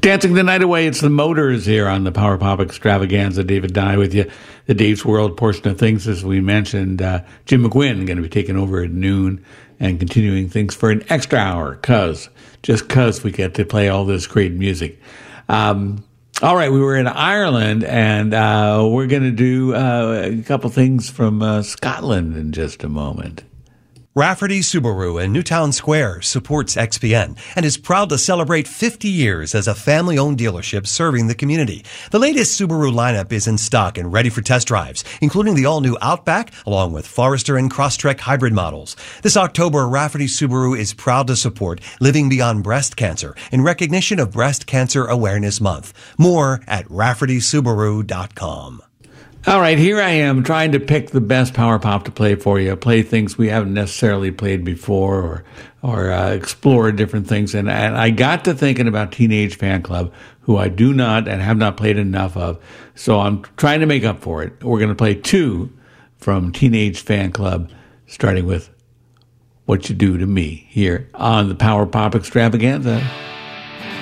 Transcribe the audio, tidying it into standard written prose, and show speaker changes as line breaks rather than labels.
Dancing the night away, it's the Motors here on the Power Pop Extravaganza. David Dye with you. The Dave's World portion of things, as we mentioned, Jim McGuinn going to be taking over at noon and continuing things for an extra hour, just cause we get to play all this great music. All right, we were in Ireland, and we're going to do a couple things from Scotland in just a moment.
Rafferty Subaru in Newtown Square supports XPN and is proud to celebrate 50 years as a family-owned dealership serving the community. The latest Subaru lineup is in stock and ready for test drives, including the all-new Outback, along with Forester and Crosstrek hybrid models. This October, Rafferty Subaru is proud to support Living Beyond Breast Cancer in recognition of Breast Cancer Awareness Month. More at RaffertySubaru.com.
All right, here I am trying to pick the best power pop to play for you, play things we haven't necessarily played before or explore different things. And I got to thinking about Teenage Fan Club, who I do not and have not played enough of. So I'm trying to make up for it. We're going to play two from Teenage Fan Club, starting with What You Do to Me here on the Power Pop Extravaganza.